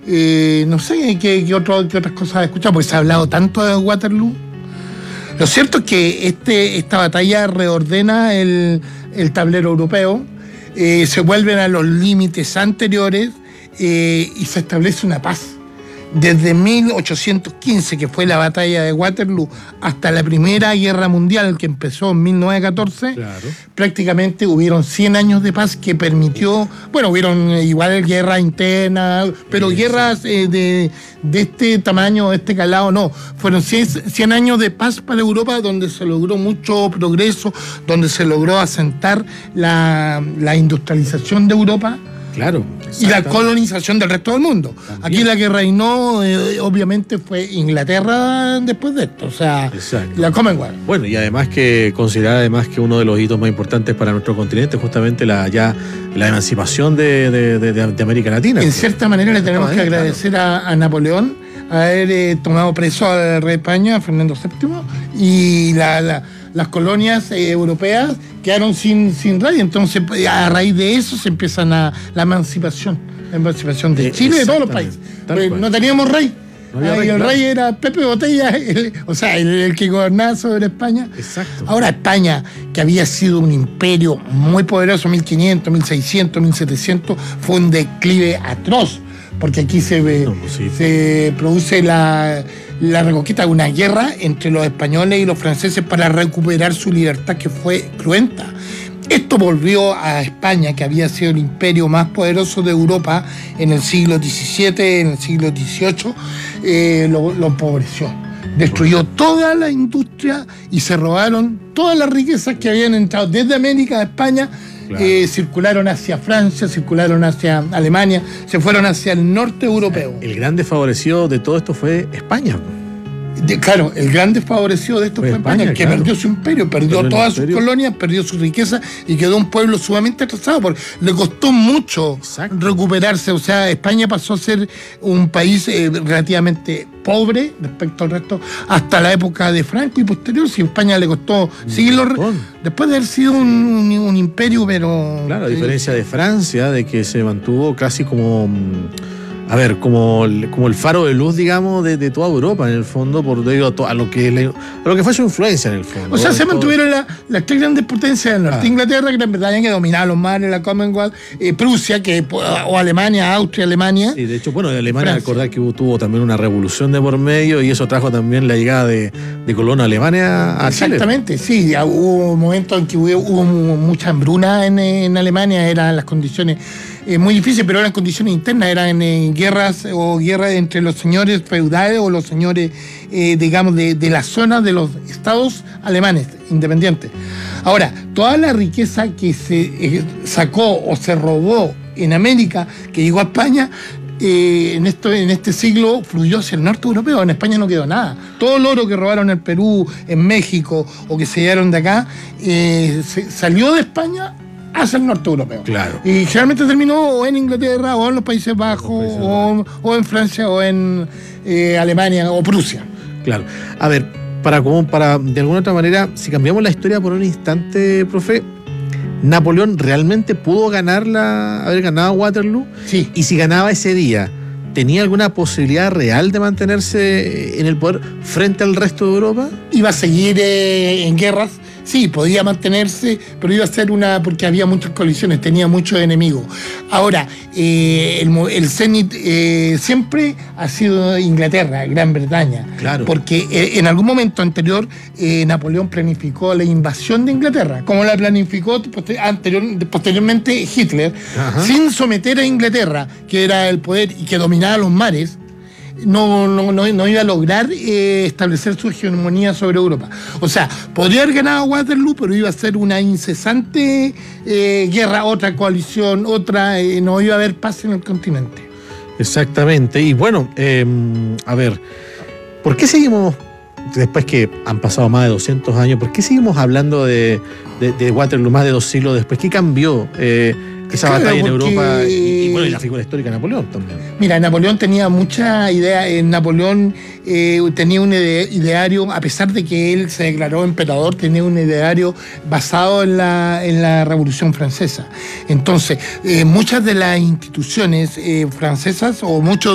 No sé qué otras cosas has escuchado, porque se ha hablado tanto de Waterloo. Lo cierto es que esta batalla reordena el tablero europeo, se vuelven a los límites anteriores y se establece una paz. Desde 1815, que fue la batalla de Waterloo, hasta la Primera Guerra Mundial, que empezó en 1914, claro, prácticamente hubieron 100 años de paz que permitió, bueno, hubieron igual guerras internas, pero guerras de este tamaño, de este calado, no. Fueron 100 años de paz para Europa, donde se logró mucho progreso, donde se logró asentar la industrialización de Europa. Claro. Y la colonización del resto del mundo. También. Aquí la que reinó, obviamente, fue Inglaterra después de esto, o sea, exacto, la Commonwealth. Bueno, y además que considerar además que uno de los hitos más importantes para nuestro continente es justamente la emancipación de América Latina. En cierta manera le tenemos que agradecer, claro, a Napoleón haber tomado preso al rey de España, Fernando VII, y las colonias europeas quedaron sin rey. Entonces, a raíz de eso se empieza la emancipación de Chile y de todos los países. No teníamos rey. El rey era Pepe Botella, el que gobernaba sobre España. Exacto. Ahora España, que había sido un imperio muy poderoso, 1500, 1600, 1700, fue un declive atroz, porque aquí se produce la reconquista de una guerra entre los españoles y los franceses para recuperar su libertad, que fue cruenta. Esto volvió a España, que había sido el imperio más poderoso de Europa en el siglo XVII, en el siglo XVIII, lo empobreció. Destruyó toda la industria y se robaron todas las riquezas que habían entrado desde América a España. Claro. Circularon hacia Francia, circularon hacia Alemania, se fueron hacia el norte europeo. El gran desfavorecido de todo esto fue España. Claro, el gran desfavorecido de esto fue España, que perdió su imperio, perdió todas sus colonias, perdió su riqueza y quedó un pueblo sumamente atrasado, porque le costó mucho recuperarse. O sea, España pasó a ser un país relativamente pobre respecto al resto hasta la época de Franco y posterior. Si a España le costó seguirlo después de haber sido un imperio, pero... Claro, a diferencia de Francia, de que se mantuvo casi como... como el faro de luz, digamos, de toda Europa, en el fondo, por debido a lo que fue su influencia, en el fondo. O sea, se mantuvieron las tres grandes potencias del norte. Inglaterra, Gran Bretaña, que dominaba los mares, la Commonwealth, Prusia, o Alemania, Austria, Alemania. Sí, de hecho, Alemania, recordar que tuvo también una revolución de por medio, y eso trajo también la llegada de colonos alemanes a Chile. Exactamente, sí. Hubo un momento en que hubo mucha hambruna en Alemania, eran las condiciones muy difíciles, pero eran condiciones internas, eran guerras entre los señores feudales o los señores, digamos, de la zona de los estados alemanes independientes. Ahora, toda la riqueza que se sacó o se robó en América, que llegó a España, en este siglo fluyó hacia el norte europeo. En España no quedó nada. Todo el oro que robaron en Perú, en México, o que se llevaron de acá, salió de España hacia el norte europeo. Claro. Y generalmente terminó o en Inglaterra, o en los Países Bajos, o en Francia, o en Alemania, o Prusia. Claro. A ver, para de alguna otra manera, si cambiamos la historia por un instante, profe, ¿Napoleón realmente pudo haber ganado Waterloo? Sí. Y si ganaba ese día, ¿tenía alguna posibilidad real de mantenerse en el poder frente al resto de Europa? Iba a seguir en guerras. Sí, podía mantenerse, pero iba a ser porque había muchas colisiones, tenía muchos enemigos. Ahora, el cenit siempre ha sido Inglaterra, Gran Bretaña. Claro. Porque en algún momento anterior Napoleón planificó la invasión de Inglaterra, como la planificó posteriormente Hitler, sin someter a Inglaterra, que era el poder y que dominaba los mares. No iba a lograr establecer su hegemonía sobre Europa. O sea, podría haber ganado Waterloo, pero iba a ser una incesante guerra, otra coalición, no iba a haber paz en el continente. Exactamente. Y bueno, a ver, ¿por qué seguimos, después que han pasado más de 200 años, por qué seguimos hablando de Waterloo más de 2 siglos después? ¿Qué cambió esa batalla en Europa y la figura histórica de Napoleón también? Mira, Napoleón tenía mucha idea. Napoleón tenía un ideario, a pesar de que él se declaró emperador, tenía un ideario basado en la Revolución Francesa. Entonces, muchas de las instituciones francesas, o muchos